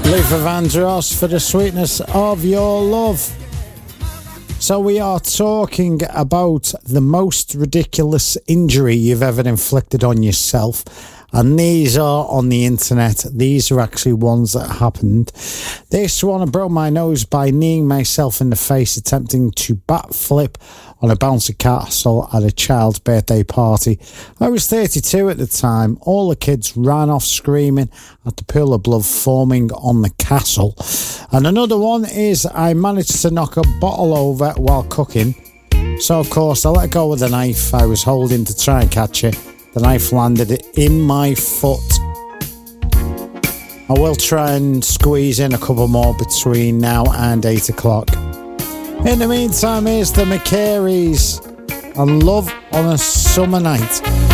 Luther Vandross for the sweetness of your love. So we are talking about the most ridiculous injury you've ever inflicted on yourself. And these are on the internet. These are actually ones that happened. This one, I broke my nose by kneeing myself in the face attempting to backflip on a bouncy castle at a child's birthday party. I was 32 at the time. All the kids ran off screaming at the pool of blood forming on the castle. And another one is I managed to knock a bottle over while cooking. So, of course, I let go of the knife I was holding to try and catch it. The knife landed in my foot. I will try and squeeze in a couple more between now and 8 o'clock. In the meantime, here's the McCareys and Love on a Summer Night.